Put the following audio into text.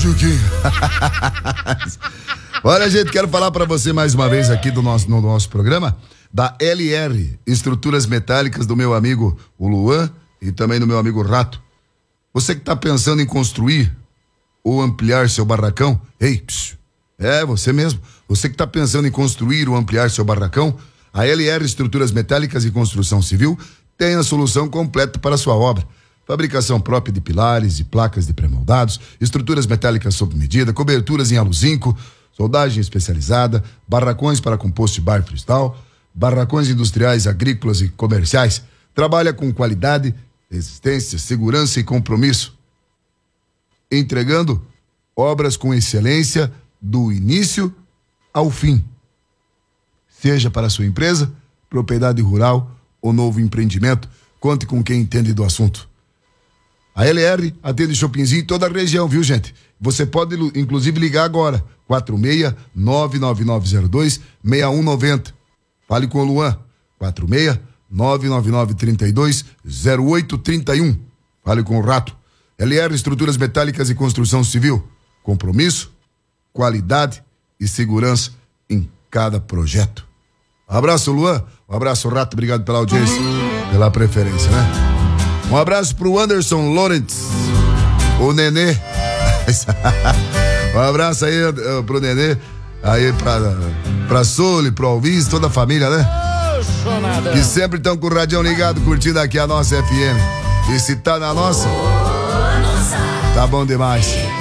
Chuquinho. Olha, gente, quero falar pra você mais uma vez aqui no nosso programa da LR, estruturas metálicas, do meu amigo o Luan e também do meu amigo Rato. Você que tá pensando em construir ou ampliar seu barracão, você mesmo. Você que tá pensando em construir ou ampliar seu barracão, a LR Estruturas Metálicas e Construção Civil tem a solução completa para a sua obra. Fabricação própria de pilares e placas de pré-moldados, estruturas metálicas sob medida, coberturas em aluzinco, soldagem especializada, barracões para composto de bar cristal, barracões industriais, agrícolas e comerciais. Trabalha com qualidade, resistência, segurança e compromisso, entregando obras com excelência do início ao fim. Seja para a sua empresa, propriedade rural ou novo empreendimento, conte com quem entende do assunto. A LR atende Chopinzinho em toda a região, viu, gente? Você pode, inclusive, ligar agora, 46-99902-6190. Fale com o Luan, 46-99932-0831. Fale com o Rato. LR Estruturas Metálicas e Construção Civil. Compromisso, qualidade e segurança em cada projeto. Um abraço, Luan. Um abraço, Rato. Obrigado pela audiência, pela preferência, né? Um abraço pro Anderson Lawrence, o Nenê. Um abraço aí pro Nenê, aí pra Soli, pro Alvis, toda a família, né? Que sempre estão com o radião ligado, curtindo aqui a nossa FM. E se tá na nossa, tá bom demais.